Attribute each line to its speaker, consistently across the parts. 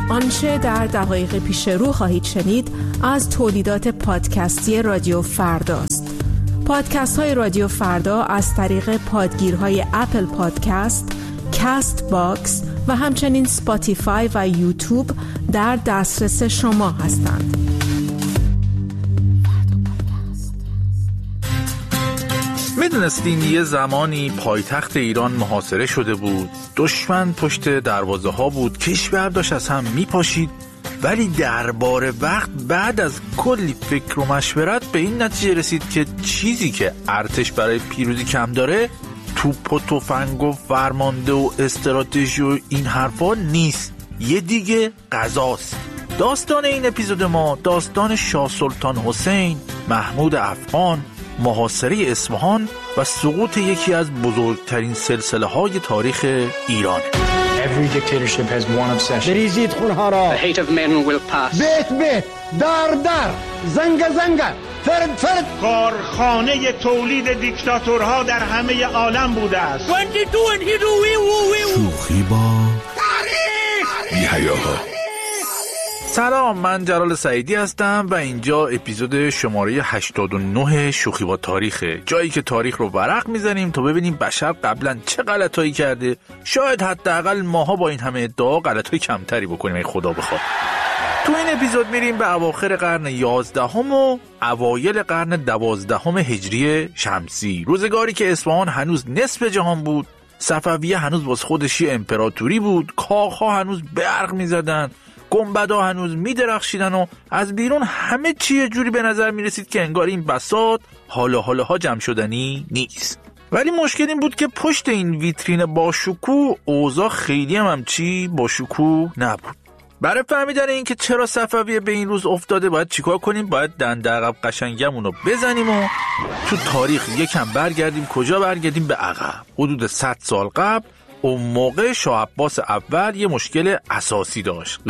Speaker 1: آنچه در دقایق پیش رو خواهید شنید از تولیدات پادکستی رادیو فرداست. پادکست های رادیو فردا از طریق پادگیرهای اپل پادکست، کاست باکس و همچنین سپاتیفای و یوتیوب در دسترس شما هستند.
Speaker 2: میدونستین یه زمانی پایتخت ایران محاصره شده بود، دشمن پشت دروازه ها بود، کشور داشت از هم میپاشید، ولی درباره وقت بعد از کلی فکر و مشورت به این نتیجه رسید که چیزی که ارتش برای پیروزی کم داره توپ و تفنگ و فرمانده و استراتژی و این حرفا نیست، یه دیگه غذاست. داستان این اپیزود ما داستان شاه سلطان حسین، محمود افغان، محاصره اصفهان و سقوط یکی از بزرگترین سلسله‌های تاریخ ایران.
Speaker 3: Every dictatorship has one obsession.
Speaker 4: بریزید خونها را.
Speaker 5: The hate of men will pass.
Speaker 4: بیت دار زنگ فرد.
Speaker 6: کارخانه تولید دیکتاتورها در همه عالم بوده است.
Speaker 7: شوخی با تاریخ بی‌حیاها.
Speaker 2: سلام، من جلال سعیدی هستم و اینجا اپیزود شماره 89 شوخی با تاریخه، جایی که تاریخ رو ورق میزنیم تا ببینیم بشر قبلا چه غلطایی کرده، شاید حداقل ماها با این همه ادعا غلطای کمتری بکنیم ای خدا بخواد. تو این اپیزود میریم به اواخر قرن 11 و اوایل قرن 12 هجری شمسی، روزگاری که اصفهان هنوز نصف جهان بود، صفویه هنوز واسه خودش یه امپراتوری بود، کاخها هنوز برق میزدن، گنبدها هنوز میدرخشیدن و از بیرون همه چی یه جوری به نظر میرسید که انگار این بساط حالا جمع شدنی نیست. ولی مشکل این بود که پشت این ویترین با شکوه اوضاع خیلی هم چی با شکوه نبود. برای فهمیدن این که چرا صفویه به این روز افتاده باید چیکار کنیم؟ باید دنده عقب قشنگمون رو بزنیم و تو تاریخ یکم برگردیم. کجا برگردیم؟ به عقب، حدود 100 سال قبل. اون موقع شاه عباس اول یه مشکل اساسی داشت،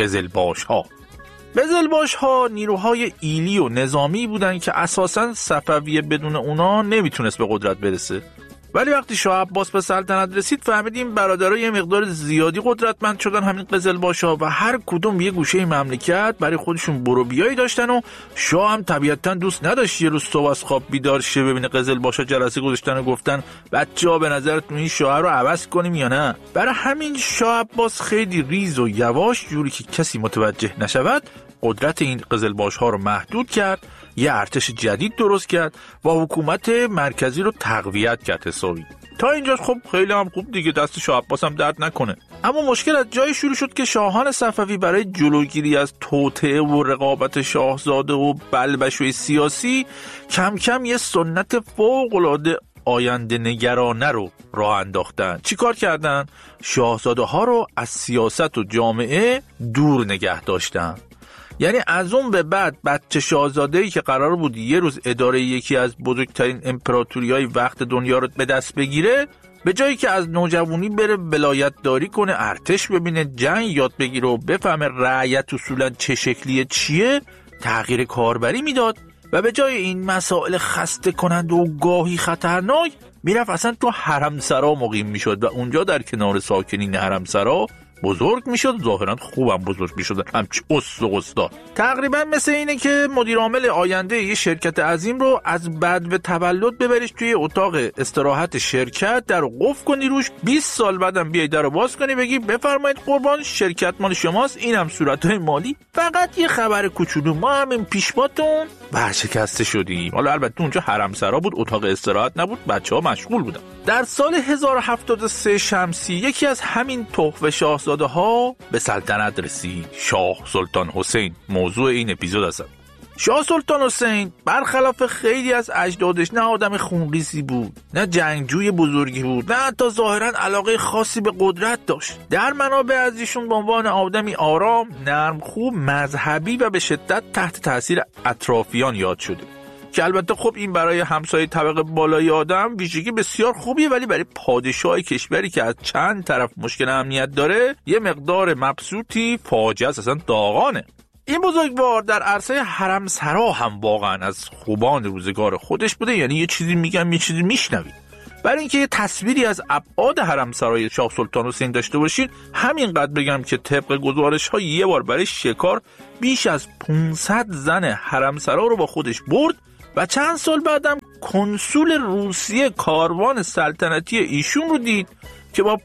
Speaker 2: قزلباش ها نیروهای ایلی و نظامی بودن که اساساً صفویه بدون اونا نمیتونست به قدرت برسه. ولی وقتی شاه عباس به سلطنت رسید فهمیدیم برادرها یه مقدار زیادی قدرتمند شدن، همین قزلباش‌ها، و هر کدوم یه گوشه مملکت برای خودشون برو بیایی داشتن و شاه هم طبیعتاً دوست نداشت یه روز صبح از خواب بیدار شه ببینه قزلباش‌ها جلسه گذاشتن و گفتن بچه‌ها به نظرتون این شاه رو عوض کنیم یا نه. برای همین شاه عباس خیلی ریز و یواش، جوری که کسی متوجه نشود، قدرت این قزلباش‌ها رو محدود کرد، یه ارتش جدید درست کرد و حکومت مرکزی رو تقویت کرد حسابی. تا اینجاش خب خیلی هم خوب دیگه، دست شاه عباس هم درد نکنه. اما مشکل از جای شروع شد که شاهان صفوی برای جلوگیری از توطئه و رقابت شاهزاده و بلبشوی سیاسی کم کم یه سنت فوق‌العاده آینده نگرانه رو راه انداختن. چی کار کردن؟ شاهزاده ها رو از سیاست و جامعه دور نگه داشتن. یعنی از اون به بعد بچه شاهزاده‌ای که قرار بود یه روز اداره یکی از بزرگترین امپراتوری‌های وقت دنیا رو به دست بگیره، به جایی که از نوجوانی بره ولایت داری کنه، ارتش ببینه، جنگ یاد بگیره و بفهمه رعیت اصولاً چه شکلیه چیه، تغییر کاربری میداد و به جای این مسائل خسته کننده و گاهی خطرناک میرفت اصلا تو حرمسرا مقیم میشد و اونجا در کنار ساکنین حرمسرا بزرگ میشد، ظاهرا خوبم بزرگ میشد، همچی استاد. تقریبا مثل اینه که مدیر عامل آینده یه شرکت عظیم رو از بعد به تولد ببریش توی اتاق استراحت شرکت، در قفل کنی روش، 20 سال بعدم بیای در رو باز کنی بگی بفرمایید قربان، شرکت مال شماست، اینم صورتهای مالی، فقط یه خبر کوچولو، ما همین پیشباتون ورشکسته شدیم. حالا البته اونجا حرمسرا بود، اتاق استراحت نبود، بچه‌ها مشغول بودن. در سال 1073 شمسی یکی از همین تحفه شاهزاده ها به سلطنت رسید، شاه سلطان حسین. موضوع این اپیزود است. شاه سلطان حسین برخلاف خیلی از اجدادش نه آدم خونریزی بود، نه جنگجوی بزرگی بود، نه حتی ظاهرا علاقه خاصی به قدرت داشت. در منابع از ایشون به عنوان آدمی آرام، نرم خوب، مذهبی و به شدت تحت تاثیر اطرافیان یاد شده، که البته خب این برای همسایه طبقه بالای آدم ویژگی بسیار خوبیه، ولی برای پادشاه کشوری که از چند طرف مشکل امنیت داره یه مقدار مبسوطی فاجعه اصلا داغانه. این بزرگوار در عرصه حرمسرا هم واقعا از خوبان روزگار خودش بوده، یعنی یه چیزی میگم یه چیزی میشنوید. برای اینکه یه تصویری از ابعاد حرمسرای شاه سلطان حسین داشته باشید، همینقدر بگم که طبق گزارش‌ها یه بار برای شکار بیش از 500 زن حرمسرا رو با خودش برد و چند سال بعدم کنسول روسیه کاروان سلطنتی ایشون رو دید که با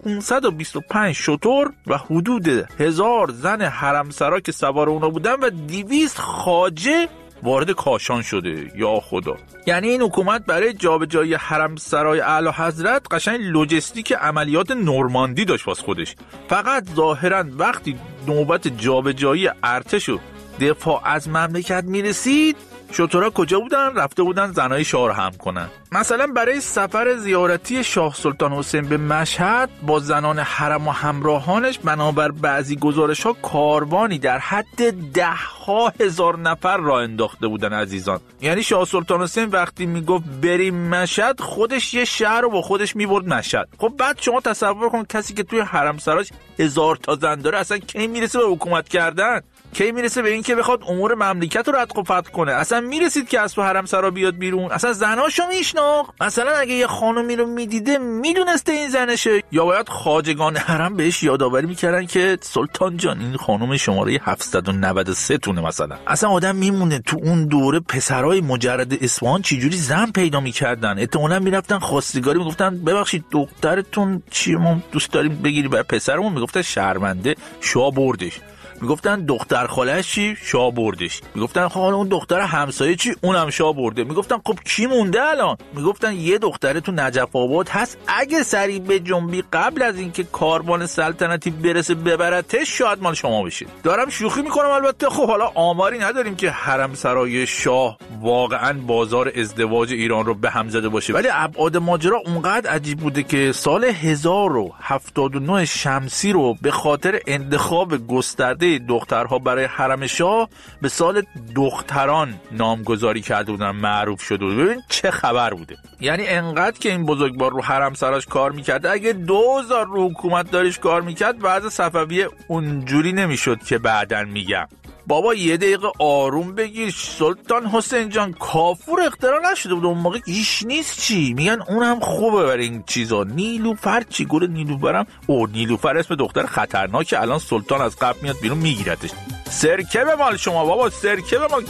Speaker 2: 525 شتر و حدود 1000 زن حرمسرا که سوار اونا بودن و 200 خواجه وارد کاشان شده. یا خدا، یعنی این حکومت برای جابجایی حرمسرای اعلی حضرت قشنگ لوجستیک عملیات نورماندی داشت واسه خودش. فقط ظاهرا وقتی نوبت جابجایی ارتش و دفاع از مملکت میرسید، شترها کجا بودن؟ رفته بودن زنای شاه رو هم کنن. مثلا برای سفر زیارتی شاه سلطان حسین به مشهد با زنان حرم و همراهانش بنابر بعضی گزارش‌ها کاروانی در حد 10,000 نفر را انداخته بودن عزیزان. یعنی شاه سلطان حسین وقتی میگفت بریم مشهد، خودش یه شهر رو با خودش میبرد مشهد. خب بعد شما تصور کن کسی که توی حرمسراش 1000 تا زن داره اصلا کی میرسه به حکومت کردن؟ کی میرسه به این که بخواد امور مملکت رو ردق و فتح کنه؟ اصلا میرسید که از تو حرمسرا بیاد بیرون؟ اصلا زناشو میشناخت؟ مثلا اگه یه خانومی رو میدیده میدونسته این زنشه؟ یا باید خواجگان حرم بهش یادآوری میکردن که سلطان جان این خانم شماره 793 تونه مثلا؟ اصلا آدم میمونه تو اون دوره پسرای مجرد اصفهان چجوری زن پیدا میکردن؟ احتمالاً میرفتن خواستگاری میگفتن ببخشید دخترتون چی ما دوست داریم بگیری برای پسرمون؟ میگفتن شرمنده، شاه بردش. میگفتن دختر خاله‌اش چی؟ شاه بردش. میگفتن خب اون دختر همسایه چی؟ اونم شاه برده. میگفتن خب کی مونده الان؟ میگفتن یه دختره تو نجف آباد هست، اگه سری به جنبی قبل از اینکه کاروان سلطنتی برسه ببرتش شاید مال شما بشه. دارم شوخی میکنم البته. خب حالا آماری نداریم که حرمسرای شاه واقعا بازار ازدواج ایران رو به هم زده باشه، ولی ابعاد ماجرا اونقدر عجیب بوده که سال 1079 شمسی رو به خاطر انتخاب گسترده دخترها برای حرم شاه به سال دختران نامگذاری کرده بودن، معروف شده بود. ببین چه خبر بوده. یعنی انقدر که این بزرگوار رو حرم سراش کار میکرد، اگه 2000 رو حکومت دارش کار میکرد وضع صفویه اونجوری نمیشد که بعدن میگم. بابا یه دقیقه آروم بگیر سلطان حسین جان، کافور اختراع نشده بود اون موقع؟ ایش نیست چی میگن اونم خوبه برای این چیزا. نیلوفر چی؟ گل نیلوفرم؟ او نیلوفر اسم دختر خطرناکه. الان سلطان از قبل میاد بیرون میگیرتش. سرکه به مال شما بابا، سرکه به مال.